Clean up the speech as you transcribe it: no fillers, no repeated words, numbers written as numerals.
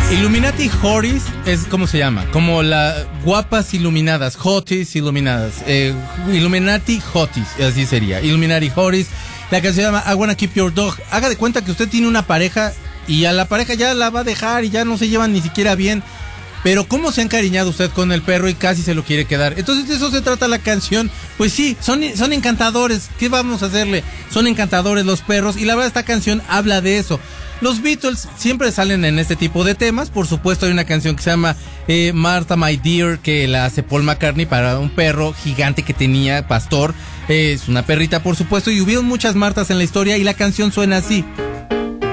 Illuminati Hotties es como se llama, como las guapas iluminadas, Hotties iluminadas, Illuminati Hotties, así sería, Illuminati Hotties. La canción se llama I Wanna Keep Your Dog. Haga de cuenta que usted tiene una pareja y a la pareja ya la va a dejar y ya no se llevan ni siquiera bien. Pero cómo se ha encariñado usted con el perro y casi se lo quiere quedar. Entonces de eso se trata la canción. Pues sí, son encantadores. ¿Qué vamos a hacerle? Son encantadores los perros y la verdad esta canción habla de eso. Los Beatles siempre salen en este tipo de temas. Por supuesto hay una canción que se llama Martha My Dear, que la hace Paul McCartney para un perro gigante que tenía, pastor. Es una perrita por supuesto y hubieron muchas Martas en la historia y la canción suena así.